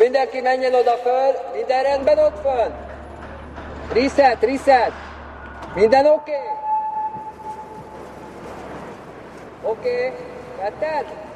Mindenki menjen oda föl, minden rendben ott fönn? Reset, minden oké? Oké, vetted?